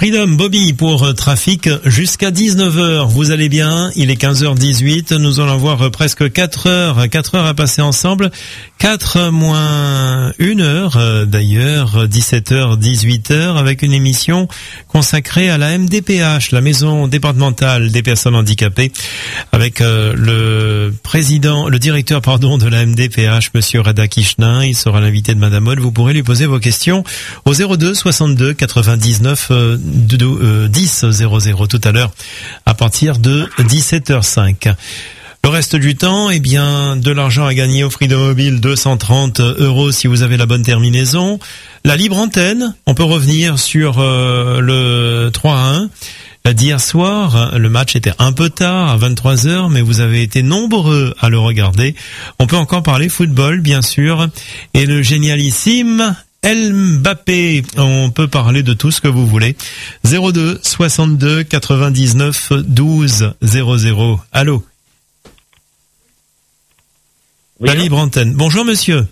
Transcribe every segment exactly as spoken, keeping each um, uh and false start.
Freedom, Bobby pour euh, Trafic jusqu'à dix-neuf heures. Vous allez bien? Il est quinze heures dix-huit. Nous allons avoir euh, presque quatre heures, quatre heures à passer ensemble. quatre moins une heure, euh, d'ailleurs, dix-sept heures, dix-huit heures, avec une émission consacrée à la M D P H, la Maison départementale des personnes handicapées, avec euh, le président, le directeur, pardon, de la M D P H, monsieur Reda Kishnin. Il sera l'invité de Madame Moll. Vous pourrez lui poser vos questions au zéro deux soixante-deux quatre-vingt-dix-neuf euh, dix zéro zéro tout à l'heure à partir de dix-sept heures cinq. Le reste du temps, eh bien, de l'argent à gagner au Freedom Mobile, deux cent trente euros si vous avez la bonne terminaison. La libre antenne, on peut revenir sur euh, le trois à un. D'hier soir, le match était un peu tard, à vingt-trois heures, mais vous avez été nombreux à le regarder. On peut encore parler football, bien sûr, et le génialissime Mbappé. On peut parler de tout ce que vous voulez. zéro deux soixante-deux quatre-vingt-dix-neuf douze zéro zéro. Allô? Oui, la libre antenne. Bonjour, monsieur.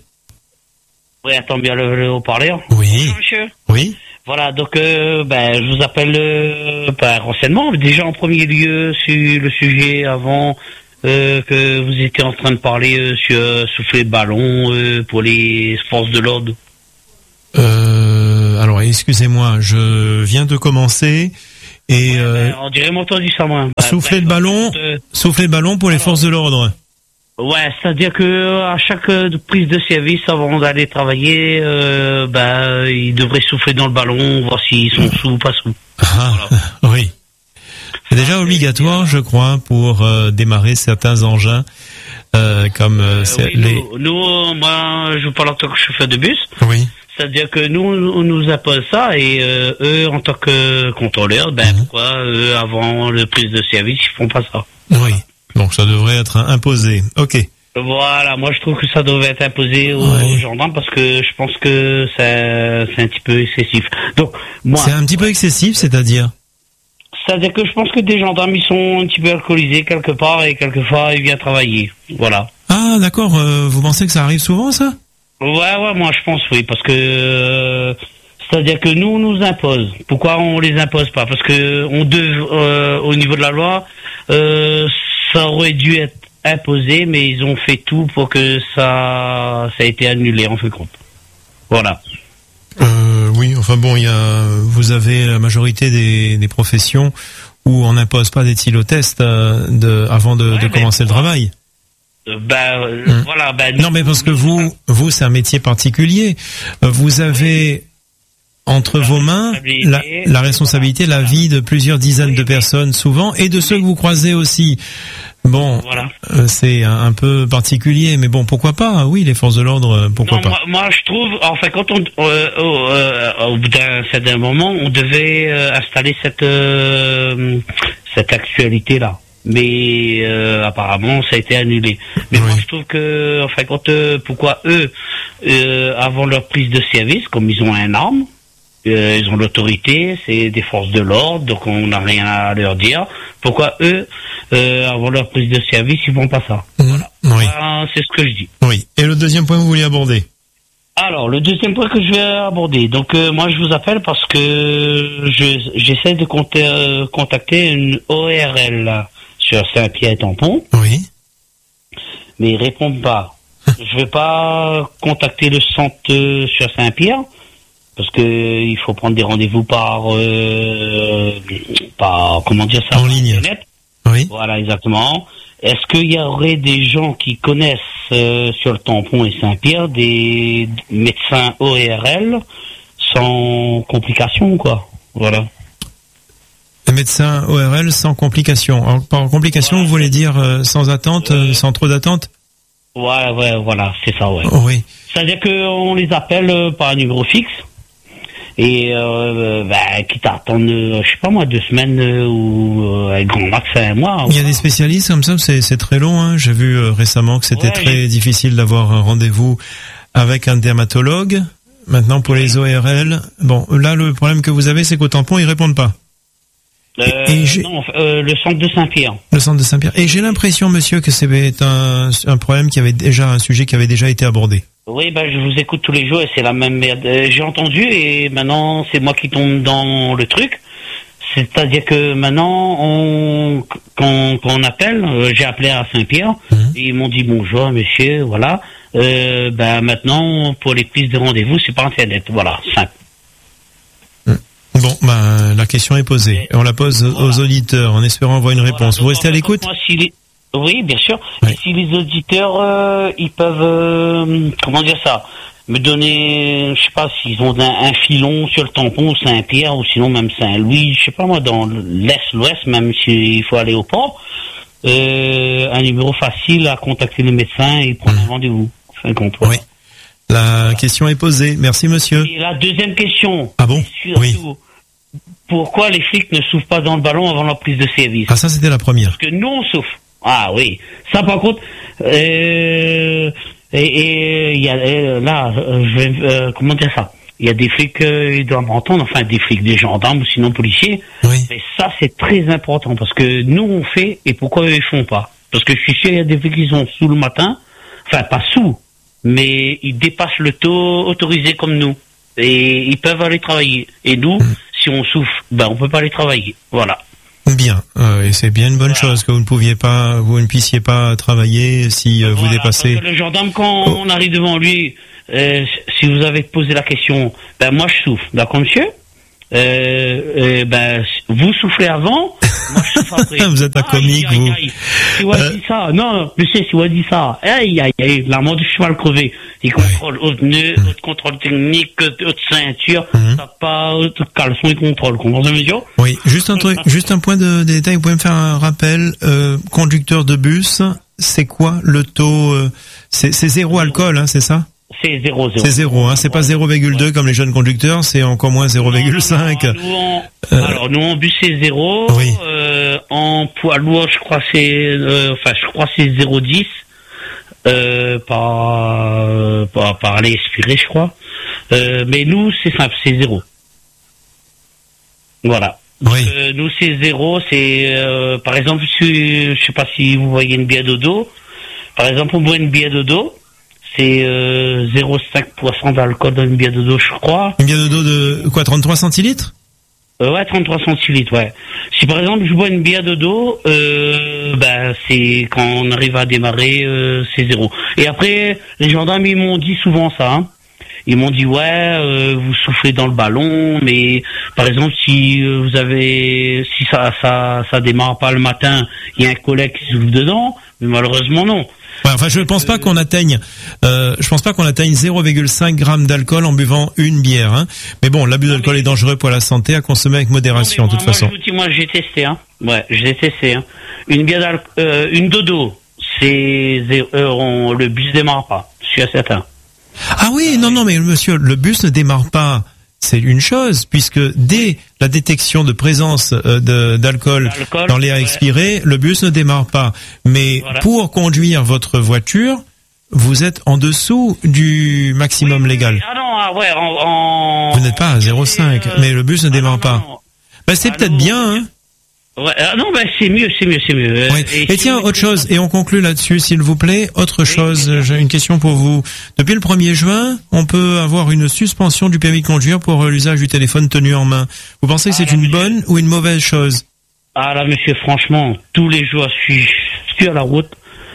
Oui, attends bien le, le haut-parleur. Oui. Bonjour, monsieur. Oui. Voilà, donc euh, ben, je vous appelle euh, ben, renseignement. Déjà en premier lieu sur le sujet avant euh, que vous étiez en train de parler euh, sur euh, souffler le ballon euh, pour les forces de l'ordre. Euh, alors excusez-moi, je viens de commencer et ouais, euh, ben, on dirait m'entendu ça moi. Ben, souffler ben, le ballon, euh, souffler le ballon pour alors, les forces de l'ordre. Ouais, c'est-à-dire que à chaque euh, prise de service avant d'aller travailler, euh, ben ils devraient souffler dans le ballon, voir s'ils sont sous ou pas sous. Ah, voilà. Oui. C'est déjà obligatoire, je crois, pour euh, démarrer certains engins euh, comme euh, euh, oui, les. Nous, nous, moi, je vous parle en tant que chauffeur de bus. Oui. C'est-à-dire que nous, on nous impose ça et euh, eux, en tant que contrôleurs, ben mmh. pourquoi eux, avant le prise de service, ils font pas ça? Oui. Voilà. Donc ça devrait être imposé. Ok. Voilà, moi je trouve que ça devrait être imposé aux, ouais. aux gendarmes parce que je pense que c'est, c'est un petit peu excessif. Donc moi. C'est un petit peu excessif, c'est-à-dire? C'est-à-dire que je pense que des gendarmes ils sont un petit peu alcoolisés quelque part et quelquefois ils viennent travailler. Voilà. Ah d'accord. Euh, vous pensez que ça arrive souvent ça? Ouais, ouais, moi je pense oui, parce que euh, c'est-à-dire que nous on nous impose. Pourquoi on les impose pas? Parce que on dev, euh, au niveau de la loi, euh, ça aurait dû être imposé, mais ils ont fait tout pour que ça, ça a été annulé en fait compte. Voilà. Euh, oui, enfin bon, il y a, vous avez la majorité des, des professions où on n'impose pas d'éthylotest euh, de, avant de, ouais, de commencer le travail. Ben euh, hum. voilà. Ben, non, mais parce que vous, vous, c'est un métier particulier. Vous avez entre la vos mains la, la responsabilité, la vie de plusieurs dizaines de personnes souvent, et de ceux que vous croisez aussi. Bon, voilà. euh, c'est un, un peu particulier, mais bon, pourquoi pas? Oui, les forces de l'ordre, pourquoi non, pas? Moi, moi, je trouve, enfin, quand on, euh, euh, au bout d'un certain moment, on devait euh, installer cette euh, cette actualité-là. Mais euh, apparemment ça a été annulé. Mais oui. Moi je trouve que enfin quand euh, pourquoi eux euh, avant leur prise de service, comme ils ont un arme, euh, ils ont l'autorité, c'est des forces de l'ordre, donc on n'a rien à leur dire. Pourquoi eux euh, avant leur prise de service ils font pas ça? Mmh. Voilà. Oui. Enfin, c'est ce que je dis. Oui. Et le deuxième point que vous vouliez aborder? Alors, le deuxième point que je vais aborder. Donc, euh, moi, je vous appelle parce que je, j'essaie de compter, euh, contacter une O R L là, sur Saint-Pierre-et-Tampon. Oui. Mais ils répondent pas. Je vais pas contacter le centre euh, sur Saint-Pierre parce que euh, il faut prendre des rendez-vous par, euh, par comment dire ça, en ligne. Internet. Oui. Voilà, exactement. Est-ce qu'il y aurait des gens qui connaissent euh, sur le Tampon et Saint-Pierre des médecins O R L sans complications, quoi? Voilà. Des médecins O R L sans complications. Alors, par complications, voilà. Vous voulez dire euh, sans attente, euh, sans trop d'attente? Ouais, ouais, voilà, c'est ça, ouais. Oh, oui. C'est-à-dire qu'on les appelle euh, par un numéro fixe. Et euh, bah, quitte à attendre, euh, je sais pas moi, deux semaines euh, ou euh, avec grand max un mois. Il y a des spécialistes comme ça, c'est, c'est très long. Hein. J'ai vu euh, récemment que c'était ouais, très j'ai... difficile d'avoir un rendez-vous avec un dermatologue. Maintenant, pour les O R L, bon, là, le problème que vous avez, c'est qu'au tampon, ils répondent pas. Euh, et j'ai... Non, euh, le centre de Saint-Pierre. Le centre de Saint-Pierre. Et j'ai l'impression, monsieur, que c'est un, un problème qui avait déjà, un sujet qui avait déjà été abordé. Oui, ben, je vous écoute tous les jours et c'est la même merde. J'ai entendu et maintenant, c'est moi qui tombe dans le truc. C'est-à-dire que maintenant, on, quand, quand on appelle, euh, j'ai appelé à Saint-Pierre, mmh. et ils m'ont dit bonjour, monsieur, voilà. Euh, ben maintenant, pour les prises de rendez-vous, c'est par Internet, voilà, simple. Mmh. Bon, ben la question est posée. Et on la pose voilà. aux auditeurs, en espérant avoir une réponse. Voilà. Vous restez à l'écoute ? Moi, si les... Oui, bien sûr. Oui. Et si les auditeurs, euh, ils peuvent, euh, comment dire ça, me donner, je sais pas, s'ils ont un, un filon sur le tampon Saint-Pierre ou sinon même Saint-Louis, je sais pas moi, dans l'Est, l'Ouest, même s'il faut aller au port, euh, un numéro facile à contacter le médecin et prendre mmh. un rendez-vous. Enfin, oui. La voilà. question est posée. Merci, monsieur. Et la deuxième question. Ah bon? Surtout, oui. Pourquoi les flics ne souffrent pas dans le ballon avant la prise de service? Ah, ça, c'était la première. Parce que nous, on souffre. Ah oui. Ça, par contre, euh, et il y a euh, là, euh, je vais, euh, comment dire ça? Il y a des flics, euh, ils doivent m'entendre, enfin des flics, des gendarmes ou sinon policiers. Oui. Mais ça, c'est très important parce que nous, on fait et pourquoi eux, ils font pas? Parce que je suis sûr, il y a des flics qui sont sous le matin, enfin pas sous, mais ils dépassent le taux autorisé comme nous et ils peuvent aller travailler. Et nous, mmh. si on souffre, ben on peut pas aller travailler. Voilà. Bien, euh, et c'est bien une bonne voilà. chose que vous ne pouviez pas, vous ne puissiez pas travailler si euh, voilà, vous dépassez. Parce que le gendarme, quand oh. on arrive devant lui, euh, si vous avez posé la question, ben moi je souffre, d'accord monsieur? Euh, euh, ben vous soufflez avant, moi je souffre après. Vous êtes un comique, aïe, aïe, vous. Aïe. Si vous euh... dit ça, non, monsieur, si vous dit ça, aïe, aïe, aïe, la mort du cheval crevé. Il contrôle ouais. haute nœud, mmh. haute contrôle technique, haute ceinture, mmh. ça pas haute caleçon, il contrôle, comprenez monsieur? Oui, juste un truc, juste un point de, de détail, vous pouvez me faire un rappel, euh, conducteur de bus, c'est quoi le taux, euh, c'est, c'est zéro alcool, hein, c'est ça? C'est zéro, zéro. C'est zéro, hein. C'est pas zéro virgule deux ouais. comme les jeunes conducteurs, c'est encore moins zéro virgule cinq. Non, non, non, nous, on, euh, alors, nous, en bus, c'est zéro. Oui. Euh, en poids lourd, je crois, c'est, euh, enfin, je crois, c'est zéro virgule dix, euh, par, par, par les expirés, je crois. Euh, mais nous, c'est simple, c'est zéro. Voilà. Donc, oui. euh, nous, c'est zéro, c'est, euh, par exemple, si, je sais pas si vous voyez une bière dodo. Par exemple, on boit une bière dodo. C'est euh, zéro virgule cinq pour cent d'alcool dans une bière de dos, je crois. Une bière de dos de quoi, trente-trois centilitres? euh, Ouais, trente-trois centilitres, ouais. Si par exemple je bois une bière de dos, euh, ben c'est quand on arrive à démarrer, euh, c'est zéro. Et après, les gendarmes ils m'ont dit souvent ça. Hein. Ils m'ont dit ouais, euh, vous soufflez dans le ballon, mais par exemple si euh, vous avez, si ça ça ça démarre pas le matin, il y a un collègue qui souffle dedans, mais malheureusement non. Ouais, enfin, je ne pense pas qu'on atteigne, euh, je pense pas qu'on atteigne zéro virgule cinq grammes d'alcool en buvant une bière, hein. Mais bon, l'abus non, d'alcool mais... est dangereux pour la santé, à consommer avec modération, de toute moi, façon. Je vous dis, moi, j'ai testé, hein. Ouais, j'ai testé, hein. Une bière d'alcool, euh, une dodo, c'est, euh, on, le bus démarre pas. Je suis certain. Ah oui, non, non, mais monsieur, le bus ne démarre pas. C'est une chose, puisque dès la détection de présence euh, de, d'alcool, d'alcool dans l'air ouais. expiré, le bus ne démarre pas. Mais voilà. pour conduire votre voiture, vous êtes en dessous du maximum oui, légal. Oui. Ah non, ah ouais, en, en... Vous n'êtes pas à zéro virgule cinq, euh... mais le bus ne ah démarre non, pas. Non, non. Ben, c'est ah peut-être non. bien, hein. Ouais, ah non, ben c'est mieux, c'est mieux, c'est mieux. Oui. Et, et si tiens, autre chose, et on conclut là-dessus, s'il vous plaît. Autre oui, chose, j'ai une question pour vous. Depuis le premier juin, on peut avoir une suspension du permis de conduire pour l'usage du téléphone tenu en main. Vous pensez que ah, c'est là, une monsieur... bonne ou une mauvaise chose? Ah là, monsieur, franchement, tous les jours, je suis sur la route.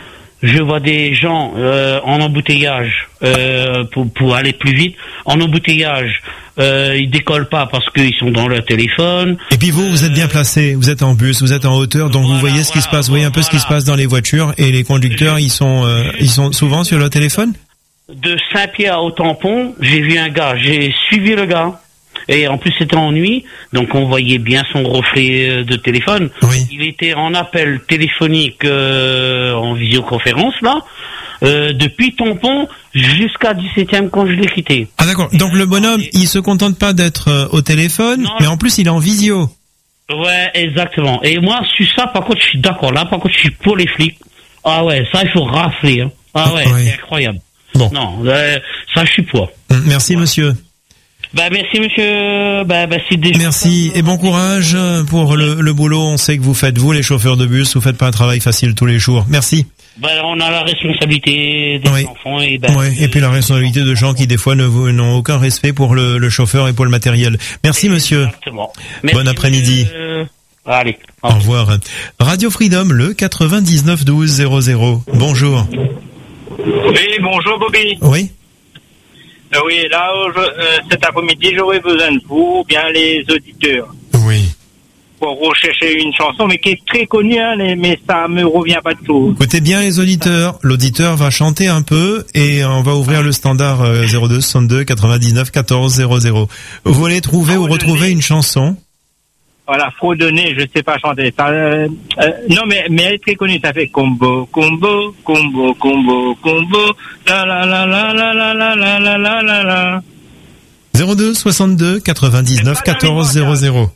Je vois des gens euh, en embouteillage euh, pour pour aller plus vite. En embouteillage, euh, ils décollent pas parce qu'ils sont dans leur téléphone. Et puis vous, vous êtes bien placé. Vous êtes en bus, vous êtes en hauteur, donc voilà, vous voyez ce qui voilà, se passe. Vous voyez un peu voilà. ce qui se passe dans les voitures et les conducteurs, ils sont euh, ils sont souvent sur leur téléphone. De Saint-Pierre au Tampon, j'ai vu un gars. J'ai suivi le gars. Et en plus, c'était en nuit, donc on voyait bien son reflet de téléphone. Oui. Il était en appel téléphonique, euh, en visioconférence, là, euh, depuis Tampon jusqu'à dix-septième quand je l'ai quitté. Ah d'accord, donc le bonhomme, il se contente pas d'être euh, au téléphone, non, mais en plus il est en visio. Ouais, exactement. Et moi, sur ça, par contre, je suis d'accord. Là, par contre, je suis pour les flics. Ah ouais, ça, il faut rafler. Hein. Ah ouais, oui. C'est incroyable. Bon. Non, euh, ça, je suis pour. Merci, ouais. monsieur. Bah merci monsieur, bah, bah c'est déjà merci et bon courage pour le, le boulot. On sait que vous faites, vous les chauffeurs de bus, vous faites pas un travail facile tous les jours. Merci. Ben, on a la responsabilité des oui. enfants et ben. Ouais. Et puis la responsabilité de gens qui des fois ne n'ont aucun respect pour le, le chauffeur et pour le matériel. Merci monsieur. Exactement. Merci, Bon après-midi. Euh... Allez. Au revoir. Radio Freedom, le quatre-vingt-dix-neuf douze zéro zéro. Bonjour. Oui, bonjour Bobby. Oui. Euh, oui, là, je, euh, cet après-midi, j'aurais besoin de vous, ou bien les auditeurs, Oui. pour rechercher une chanson, mais qui est très connue, hein, mais ça me revient pas de tout. Écoutez bien les auditeurs. L'auditeur va chanter un peu et on va ouvrir le standard euh, zéro deux soixante-deux quatre-vingt-dix-neuf quatorze zéro zéro. Vous voulez trouver ou retrouver une chanson? Voilà, Fredonner, je sais pas chanter. Ça, euh, euh, non, mais, mais elle est très connue, ça fait combo, combo, combo, combo, combo, la la la la la la la la la la la la. zéro deux soixante-deux quatre-vingt-dix-neuf quatorze zéro zéro.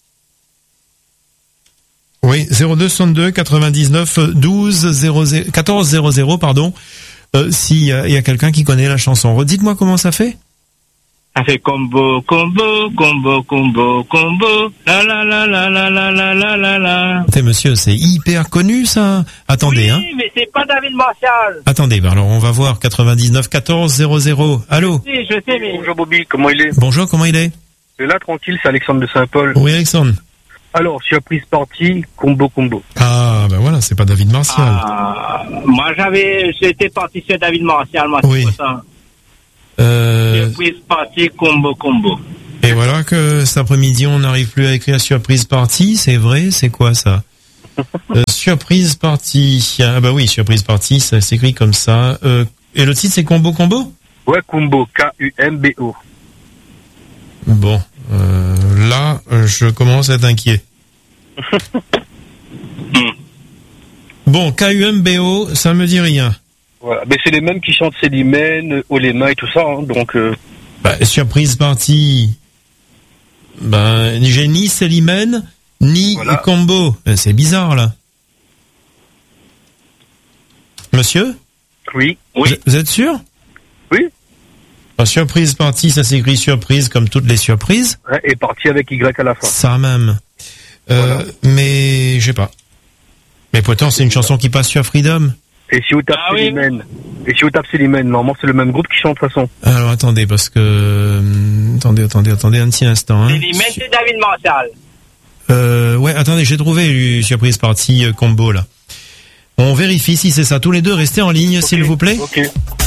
Oui, zéro deux soixante-deux quatre-vingt-dix-neuf douze zéro zéro quatorze zéro zéro, pardon. Euh, si il y a quelqu'un qui connaît la chanson, redites-moi comment ça fait. Ça fait combo, combo, combo, combo, combo, la la la la la la la la la la. Écoutez, monsieur, c'est hyper connu ça. Attendez, oui, hein. mais c'est pas David Martial. Attendez, bah alors on va voir quatre-vingt-dix-neuf quatorze zéro zéro. Allô. Si, je sais, mais Bonjour Bobby, comment il est? Bonjour, comment il est? Et là, tranquille, c'est Alexandre de Saint-Paul. Oui, Alexandre. Alors, surprise partie, combo combo. Ah, ben voilà, c'est pas David Martial. Ah, moi j'avais, j'étais parti sur David Martial, moi. Oui. C'est pour ça. Euh, Surprise partie, combo combo. et voilà que cet après-midi, on n'arrive plus à écrire surprise party, c'est vrai, c'est quoi ça? euh, surprise party. Ah bah oui, surprise party, ça s'écrit comme ça. Euh, et le titre, c'est combo combo? Ouais, combo, K U M B O. Bon, euh, là, je commence à être inquiet. Bon, K U M B O, ça me dit rien. Voilà, mais c'est les mêmes qui chantent Célimène, Olema et tout ça, hein, donc... Euh... Bah, surprise party. Ben, j'ai ni Célimène, ni Voilà. combo. C'est bizarre, là. Monsieur? Oui. Vous, vous êtes sûr? Oui. Alors, surprise party, ça s'écrit surprise comme toutes les surprises. Ouais, et parti avec Y à la fin. Ça même. Euh, Voilà. Mais, je sais pas. Mais pourtant, c'est une chanson qui passe sur Freedom. Et si vous tapez Ah oui. Célimène, et si vous tapez Célimène, normalement c'est le même groupe qui chante de toute façon. Alors, attendez, parce que... euh, attendez, attendez, attendez un petit instant. Hein. Célimène, c'est David Martial. Euh, ouais, attendez, j'ai trouvé une surprise party euh, combo, là. On vérifie si c'est ça. Tous les deux, restez en ligne, Ok. s'il vous plaît. Ok.